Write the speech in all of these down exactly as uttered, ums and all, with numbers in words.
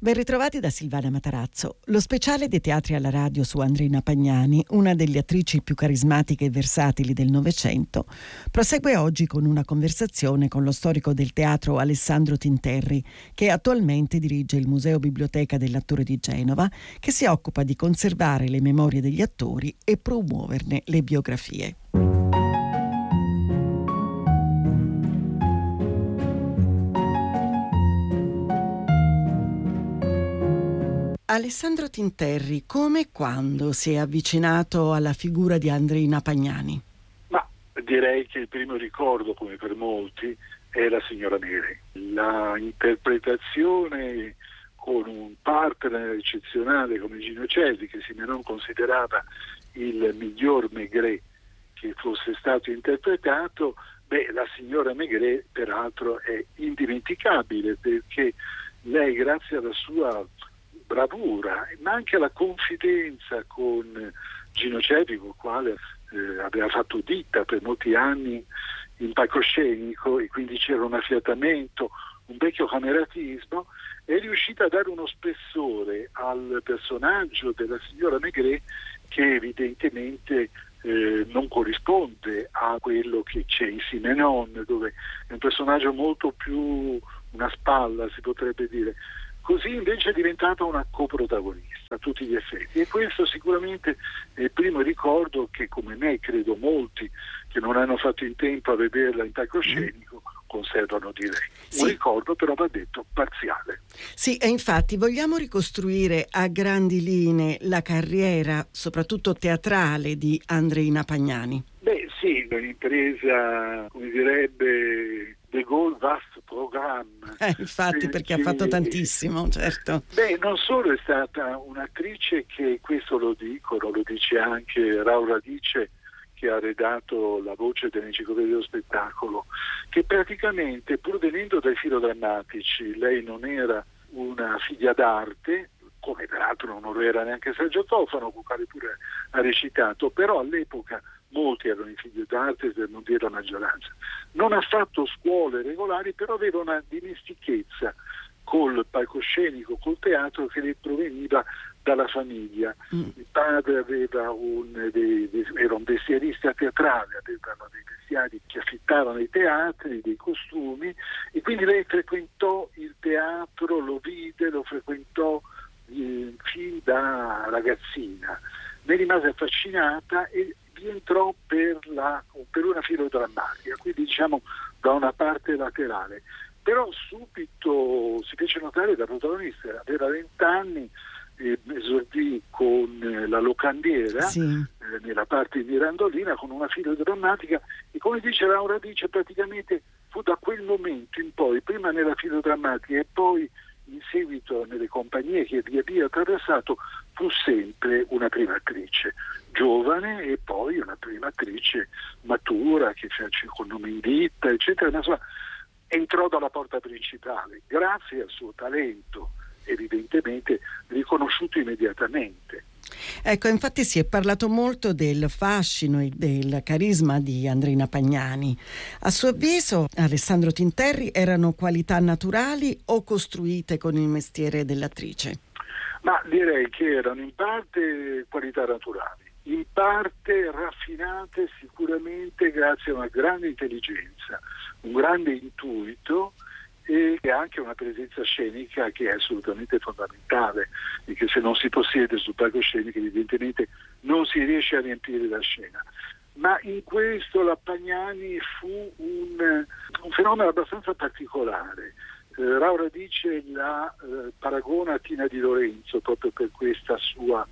Ben ritrovati da Silvana Matarazzo. Lo speciale dei teatri alla radio su Andreina Pagnani, una delle attrici più carismatiche e versatili del Novecento, prosegue oggi con una conversazione con lo storico del teatro Alessandro Tinterri, che attualmente dirige il Museo Biblioteca dell'Attore di Genova, che si occupa di conservare le memorie degli attori e promuoverne le biografie. Alessandro Tinterri, come e quando si è avvicinato alla figura di Andreina Pagnani? Ma direi che il primo ricordo, come per molti, è la signora Maigret. La interpretazione con un partner eccezionale come Gino Cervi, che Simenon considerava il miglior Maigret che fosse stato interpretato, beh, la signora Maigret peraltro è indimenticabile, perché lei, grazie alla sua bravura, ma anche la confidenza con Gino Cervi, con il quale eh, aveva fatto ditta per molti anni in palcoscenico, e quindi c'era un affiatamento, un vecchio cameratismo, è riuscita a dare uno spessore al personaggio della signora Maigret che evidentemente eh, non corrisponde a quello che c'è in Simenon, dove è un personaggio molto più una spalla, si potrebbe dire. Così invece è diventata una coprotagonista a tutti gli effetti, e questo sicuramente è il primo ricordo che, come me, credo molti che non hanno fatto in tempo a vederla in palcoscenico conservano di lei. Sì. Un ricordo però, va detto, parziale. Sì, e infatti vogliamo ricostruire a grandi linee la carriera, soprattutto teatrale, di Andreina Pagnani. Beh sì, un'impresa, come direbbe De Gaulle, vasto programma. Eh, infatti, perché, perché ha fatto tantissimo, certo. Beh, non solo è stata un'attrice che, questo lo dicono, lo dice anche Raul Radice, che ha redatto la voce dell'Enciclopedia dello Spettacolo, che praticamente, pur venendo dai filodrammatici, lei non era una figlia d'arte, come peraltro non lo era neanche Sergio Tofano, con quale pure ha recitato, però all'epoca molti erano i figli d'arte, per non dire la maggioranza. Non ha fatto scuole regolari, però aveva una dimestichezza col palcoscenico, col teatro, che le proveniva dalla famiglia. Mm. Il padre aveva un, dei, dei, era un vestierista teatrale, avevano dei vestiari che affittavano i teatri, dei costumi, e quindi lei frequentò il teatro, lo vide, lo frequentò eh, fin da ragazzina. Ne rimase affascinata e vi entrò per, la, per una filodrammatica, quindi diciamo da una parte laterale. Però subito si fece notare da protagonista, aveva vent'anni, eh, esordì con eh, la locandiera, sì. eh, nella parte di Mirandolina, con una filodrammatica, e come dice Laura dice, praticamente fu da quel momento in poi, prima nella filodrammatica e poi in seguito nelle compagnie che via via attraversato, fu sempre una prima attrice giovane e poi una prima attrice matura che fece con nome in vita, eccetera, ma insomma entrò dalla porta principale grazie al suo talento, evidentemente riconosciuto immediatamente. Ecco, infatti si è parlato molto del fascino e del carisma di Andreina Pagnani. A suo avviso, Alessandro Tinterri, erano qualità naturali o costruite con il mestiere dell'attrice? Ma direi che erano in parte qualità naturali, in parte raffinate sicuramente grazie a una grande intelligenza, un grande intuito e anche una presenza scenica che è assolutamente fondamentale, e che se non si possiede sul palcoscenico evidentemente non si riesce a riempire la scena. Ma in questo la Pagnani fu un, un fenomeno abbastanza particolare. Eh, Raura dice la eh, paragona a Tina Di Lorenzo proprio per questa sua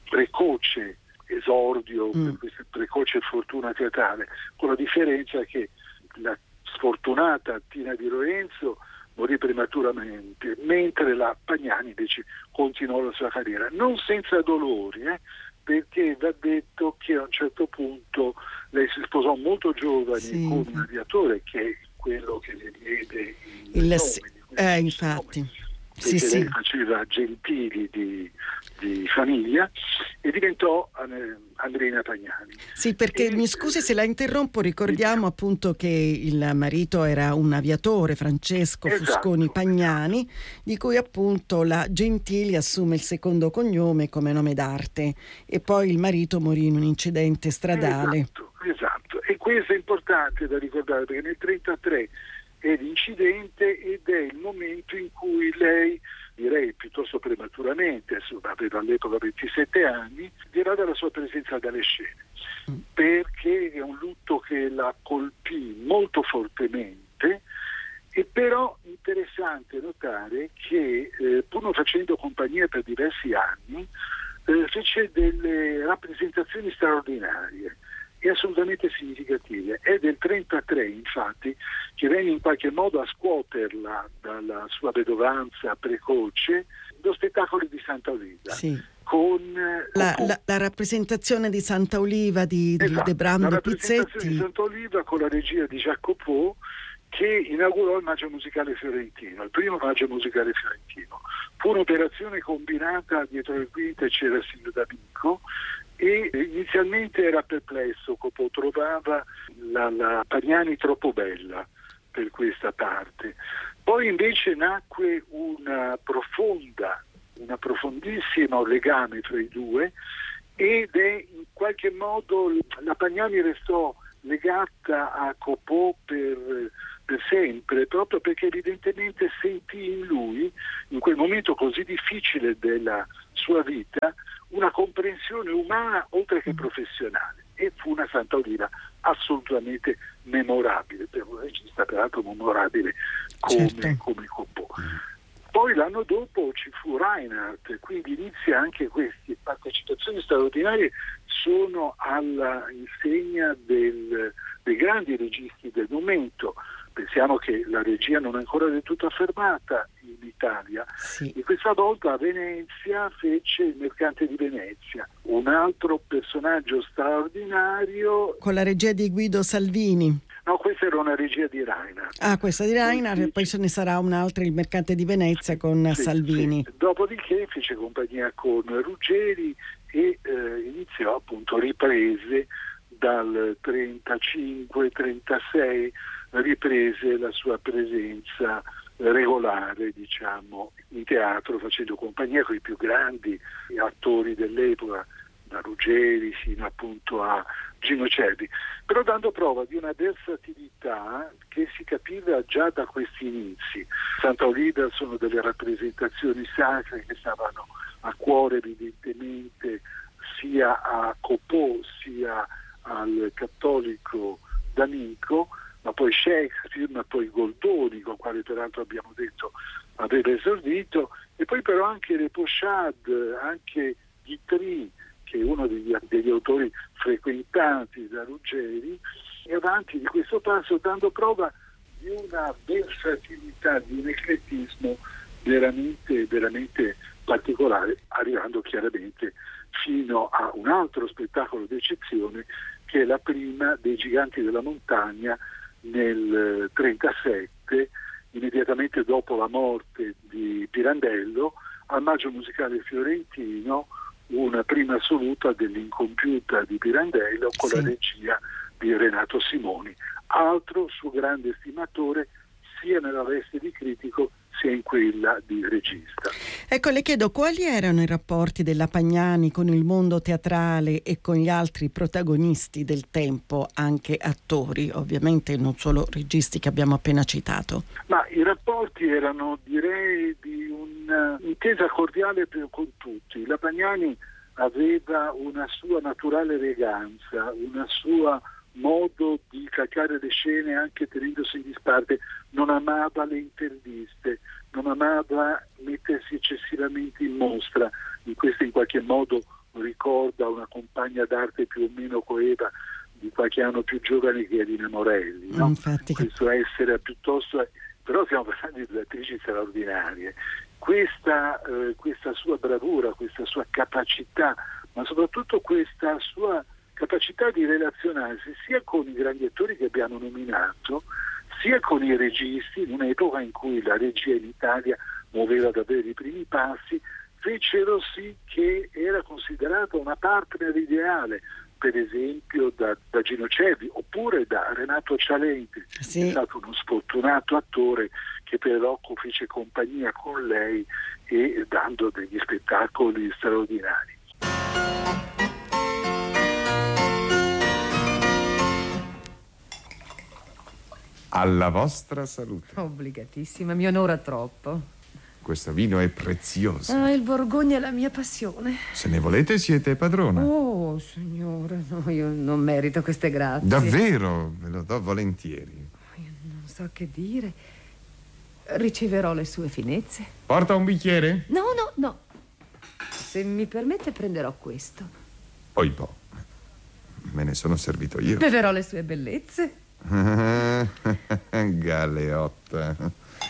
precoce esordio, mm. per questa precoce fortuna teatrale, con la differenza che la sfortunata Tina Di Lorenzo morì prematuramente, mentre la Pagnani invece continuò la sua carriera, non senza dolori, eh, perché va detto che a un certo punto lei si sposò molto giovane, sì, con un aviatore che è quello che le diede il, il nome. Eh, infatti. sì, perché sì. lei faceva Gentili di, di famiglia e diventò eh, Andreina Pagnani. Sì, perché e, mi scusi se la interrompo, ricordiamo appunto che il marito era un aviatore, Francesco Fusconi esatto, Pagnani, di cui appunto la Gentili assume il secondo cognome come nome d'arte, e poi il marito morì in un incidente stradale. esatto, esatto. E questo è importante da ricordare, perché nel trentatré è l'incidente ed è il momento in cui lei, direi piuttosto prematuramente, aveva all'epoca ventisette anni, dirà dalla sua presenza dalle scene, perché è un lutto che la colpì molto fortemente. E però interessante notare che eh, pur non facendo compagnia per diversi anni, eh, fece delle rappresentazioni straordinarie e assolutamente significative. È del trentatré, infatti, che venne in qualche modo a scuoterla dalla sua vedovanza precoce, lo spettacolo di Santa Oliva. Sì. Con la, la, la rappresentazione di Santa Oliva di, esatto, di De Brando la rappresentazione Pizzetti. di Santa Oliva con la regia di Jacopo, che inaugurò il Maggio Musicale Fiorentino, il primo Maggio Musicale Fiorentino. Fu un'operazione combinata, dietro le quinte c'era Silvio D'Amico, e inizialmente era perplesso, Copò trovava la, la Pagnani troppo bella per questa parte. Poi invece nacque una profonda, una profondissimo legame tra i due, ed è in qualche modo la Pagnani restò legata a Copò per, per sempre, proprio perché evidentemente sentì in lui, in quel momento così difficile della sua vita, una comprensione umana oltre che professionale, e fu una Santa Oliva assolutamente memorabile, per un regista peraltro memorabile come, certo. come Copò. Poi l'anno dopo ci fu Reinhardt, quindi inizia anche queste partecipazioni straordinarie, sono alla insegna del, dei grandi registi del momento. Pensiamo che la regia non è ancora del tutto affermata in Italia, sì. E questa volta a Venezia fece Il Mercante di Venezia, un altro personaggio straordinario. Con la regia di Guido Salvini. No, questa era una regia di Reinhardt. Ah, questa di Reinhardt, e poi ce ne sarà un'altra, Il Mercante di Venezia, con sì, Salvini. Sì. Dopodiché fece compagnia con Ruggeri e eh, iniziò appunto riprese dal trentacinque trentasei, riprese la sua presenza regolare, diciamo, in teatro, facendo compagnia con i più grandi attori dell'epoca, da Ruggeri fino appunto a Gino Cervi, però dando prova di una versatilità che si capiva già da questi inizi. Santa Oliva sono delle rappresentazioni sacre che stavano a cuore evidentemente sia a Copò sia al cattolico D'Amico, ma poi Shakespeare, ma poi Goldoni, con il quale peraltro abbiamo detto aveva esordito, e poi però anche Le Pochade, anche Guitry, che è uno degli, degli autori frequentati da Ruggeri, e avanti di questo passo dando prova di una versatilità, di un eclettismo veramente, veramente particolare, arrivando chiaramente fino a un altro spettacolo d'eccezione che è la prima dei Giganti della Montagna nel trentasette, immediatamente dopo la morte di Pirandello, al Maggio Musicale Fiorentino, una prima assoluta dell'Incompiuta di Pirandello con sì. la regia di Renato Simoni, altro suo grande stimatore sia nella veste di critico sia in quella di regista. Ecco, le chiedo quali erano i rapporti della Pagnani con il mondo teatrale e con gli altri protagonisti del tempo, anche attori, ovviamente non solo registi che abbiamo appena citato. Ma i rapporti erano, direi, di un'intesa cordiale con tutti. La Pagnani aveva una sua naturale eleganza, una sua modo di calcare le scene anche tenendosi in disparte, non amava le interviste, non amava mettersi eccessivamente in mostra. In questo in qualche modo ricorda una compagna d'arte più o meno coeva di qualche anno più giovane che Elina Morelli, no? Infatti. Questo essere piuttosto, però stiamo parlando di due attrici straordinarie. Questa, eh, questa sua bravura, questa sua capacità, ma soprattutto questa sua capacità di relazionarsi sia con i grandi attori che abbiamo nominato, sia con i registi, in un'epoca in cui la regia in Italia muoveva davvero i primi passi, fecero sì che era considerata una partner ideale, per esempio da, da Gino Cervi oppure da Renato Cialenti, sì. È stato uno sfortunato attore che però fece compagnia con lei e dando degli spettacoli straordinari. Alla vostra salute. Obbligatissima, mi onora troppo. Questo vino è prezioso. Ah, il Borgogna è la mia passione. Se ne volete siete padrona. Oh, signore, no, io non merito queste grazie. Davvero, ve lo do volentieri. Io non so che dire. Riceverò le sue finezze. Porta un bicchiere? No, no, no. Se mi permette prenderò questo. Poi boh, me ne sono servito io. Beverò le sue bellezze. Galeotta.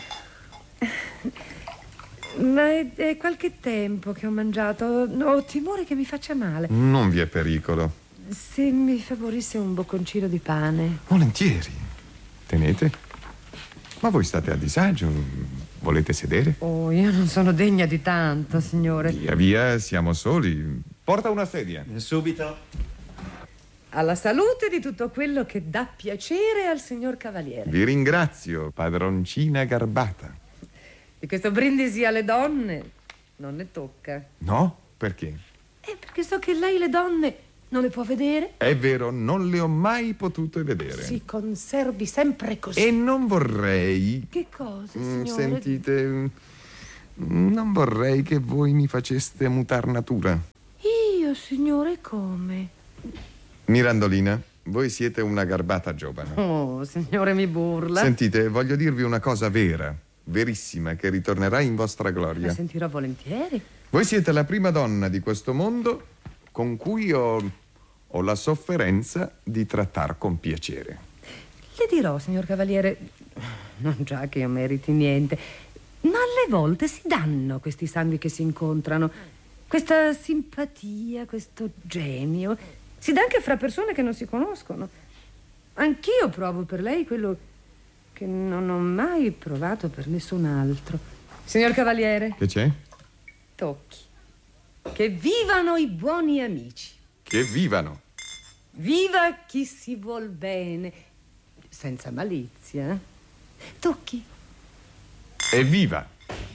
Ma è, è qualche tempo che ho mangiato. Ho timore che mi faccia male. Non vi è pericolo. Se mi favorisse un bocconcino di pane. Volentieri. Tenete. Ma voi state a disagio? Volete sedere? Oh, io non sono degna di tanto, signore. Via, via, siamo soli. Porta una sedia. Subito. Alla salute di tutto quello che dà piacere al signor Cavaliere. Vi ringrazio, padroncina garbata. Di questo brindisi alle donne non ne tocca. No? Perché? Eh, perché so che lei le donne non le può vedere. È vero, non le ho mai potute vedere. Si conservi sempre così. E non vorrei... Che cosa, Mm, signore? sentite, mm, non vorrei che voi mi faceste mutar natura. Io, signore, come? Mirandolina, voi siete una garbata giovane. Oh, signore, mi burla. Sentite, voglio dirvi una cosa vera, verissima, che ritornerà in vostra gloria. La sentirò volentieri. Voi siete la prima donna di questo mondo con cui ho, ho la sofferenza di trattar con piacere. Le dirò, signor Cavaliere, non già che io meriti niente, ma alle volte si danno questi sangue che si incontrano, questa simpatia, questo genio. Si dà anche fra persone che non si conoscono. Anch'io provo per lei quello che non ho mai provato per nessun altro. Signor Cavaliere. Che c'è? Tocchi. Che vivano i buoni amici. Che vivano. Viva chi si vuol bene, senza malizia. Eh? Tocchi. Evviva.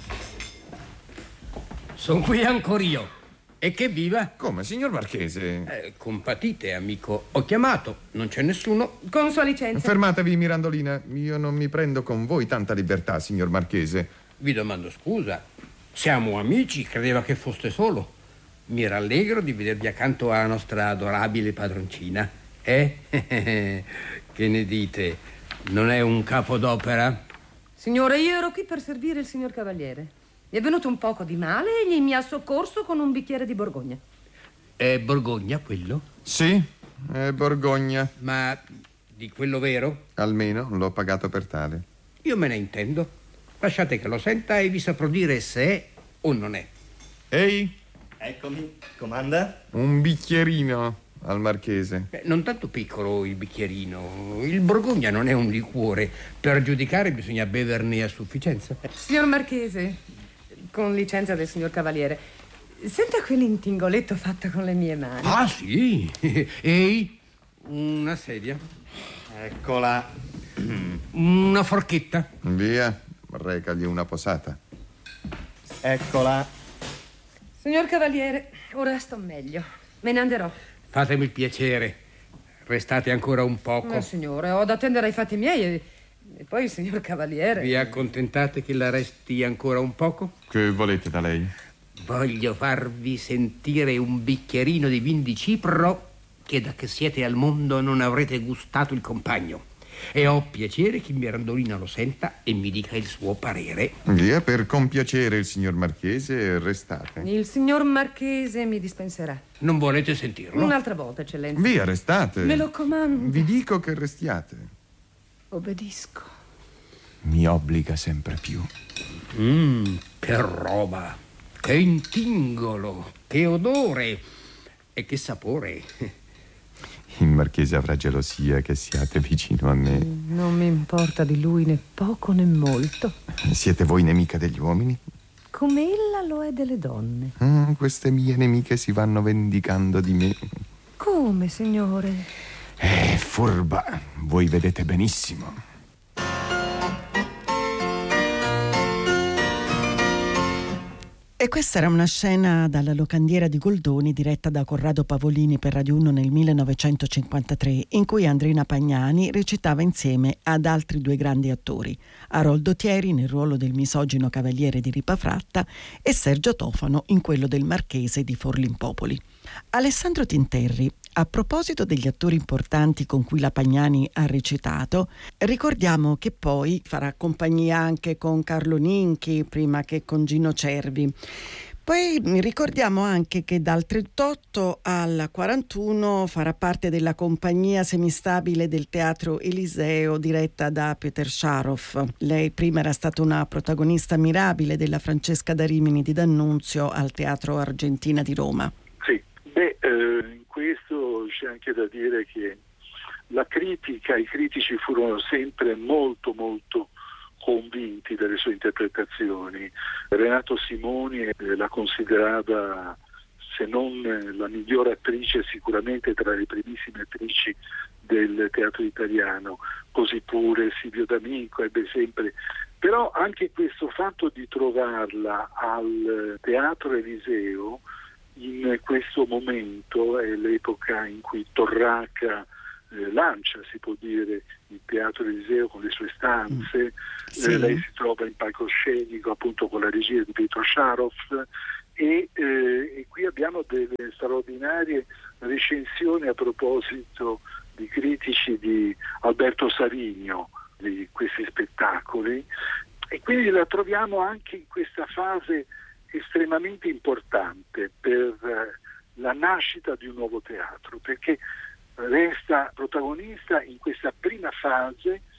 Sono qui ancora io. E che viva? Come, signor Marchese? Eh, compatite, amico. Ho chiamato, non c'è nessuno. Con sua licenza. Fermatevi, Mirandolina. Io non mi prendo con voi tanta libertà, signor Marchese. Vi domando scusa. Siamo amici, credeva che foste solo. Mi rallegro di vedervi accanto alla nostra adorabile padroncina. Eh? Che ne dite? Non è un capodopera? Signore, io ero qui per servire il signor Cavaliere. Mi è venuto un poco di male e egli mi ha soccorso con un bicchiere di Borgogna. È Borgogna quello? Sì, è Borgogna. Ma di quello vero? Almeno l'ho pagato per tale. Io me ne intendo. Lasciate che lo senta e vi saprò dire se è o non è. Ehi, Eccomi, comanda? un bicchierino al Marchese. Beh, non tanto piccolo il bicchierino. Il Borgogna non è un liquore. Per giudicare bisogna beverne a sufficienza. Signor Marchese, con licenza del signor Cavaliere, senta quell'intingoletto fatto con le mie mani. Ah, sì? Ehi, una sedia. Eccola. Una forchetta. Via, recagli una posata. Eccola. Signor Cavaliere, ora sto meglio. Me ne anderò. Fatemi il piacere. Restate ancora un poco. Ma signore, ho da attendere ai fatti miei e, e poi il signor Cavaliere. Vi accontentate che la resti ancora un poco? Che volete da lei? Voglio farvi sentire un bicchierino di vin di Cipro che da che siete al mondo non avrete gustato il compagno. E ho piacere che Mirandolina lo senta e mi dica il suo parere. Via, per compiacere il signor Marchese, restate. Il signor Marchese mi dispenserà. Non volete sentirlo? Un'altra volta, eccellenza. Via, restate. Me lo comando. Vi dico che restiate. Obbedisco. Mi obbliga sempre più. Mmm, che roba, che intingolo, che odore e che sapore. Il Marchese avrà gelosia che siate vicino a me. Non mi importa di lui né poco né molto. Siete voi nemica degli uomini? come ella lo è delle donne. Mm, queste mie nemiche si vanno vendicando di me. Come, signore? Eh, furba, voi vedete benissimo. E questa era una scena dalla Locandiera di Goldoni diretta da Corrado Pavolini per Radio uno nel millenovecentocinquantatré, in cui Andrina Pagnani recitava insieme ad altri due grandi attori, Aroldo Thieri nel ruolo del misogino cavaliere di Ripafratta e Sergio Tofano in quello del marchese di Forlimpopoli. Alessandro Tinterri, a proposito degli attori importanti con cui la Pagnani ha recitato, ricordiamo che poi farà compagnia anche con Carlo Ninchi, prima che con Gino Cervi. Poi ricordiamo anche che dal trentotto al quarantuno farà parte della compagnia semistabile del Teatro Eliseo diretta da Peter Sharoff. Lei prima era stata una protagonista mirabile della Francesca da Rimini di D'Annunzio al Teatro Argentina di Roma. Sì, beh, eh, in questo c'è anche da dire che la critica, i critici furono sempre molto molto convinti delle sue interpretazioni. Renato Simoni eh, la considerava, se non la migliore attrice, sicuramente tra le primissime attrici del teatro italiano. Così pure Silvio D'Amico ebbe sempre. Però anche questo fatto di trovarla al Teatro Eliseo in questo momento, è l'epoca in cui Torraca eh, lancia, si può dire, il Teatro Eliseo con le sue stanze, mm. sì. eh, lei si trova in palcoscenico appunto con la regia di Pietro Sharoff e, eh, e qui abbiamo delle straordinarie recensioni a proposito di critici di Alberto Sarigno di questi spettacoli, e quindi la troviamo anche in questa fase estremamente importante per la nascita di un nuovo teatro, perché resta protagonista in questa prima fase